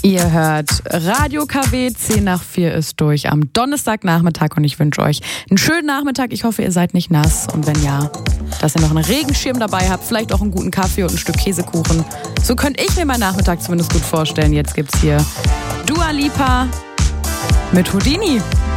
Ihr hört Radio KW, 10:04 ist durch am Donnerstagnachmittag und ich wünsche euch einen schönen Nachmittag. Ich hoffe, ihr seid nicht nass und wenn ja, dass ihr noch einen Regenschirm dabei habt, vielleicht auch einen guten Kaffee und ein Stück Käsekuchen. So könnte ich mir meinen Nachmittag zumindest gut vorstellen. Jetzt gibt's hier Dua Lipa mit Houdini.